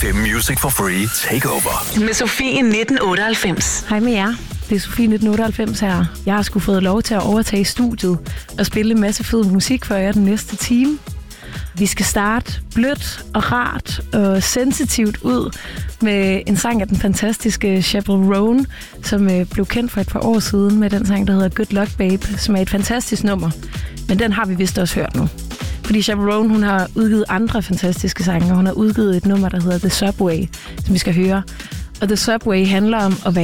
FM Music for Free Takeover. Med Sofie 1998. Hej med jer. Det er Sofie 1998 her. Jeg har sgu fået lov til at overtage studiet og spille en masse fed musik for jer den næste time. Vi skal starte blødt og rart og sensitivt ud med en sang af den fantastiske Chappell Roan, som blev kendt for et par år siden med den sang, der hedder Good Luck Babe, som er et fantastisk nummer. Men den har vi vist også hørt nu. Fordi Chappell Roan, hun har udgivet andre fantastiske sange, og hun har udgivet et nummer, der hedder The Subway, som vi skal høre. Og The Subway handler om at være